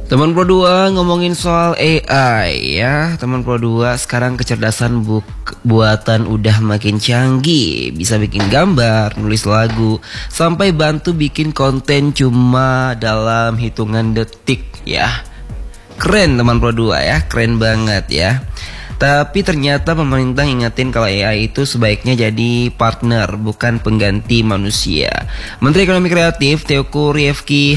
Teman Pro 2 ngomongin soal AI ya. Teman Pro 2 sekarang kecerdasan buatan udah makin canggih. Bisa bikin gambar, nulis lagu, sampai bantu bikin konten cuma dalam hitungan detik ya. Keren teman Pro 2 ya, keren banget ya. Tapi ternyata pemerintah ingetin kalau AI itu sebaiknya jadi partner, bukan pengganti manusia. Menteri Ekonomi Kreatif Teuku Rifki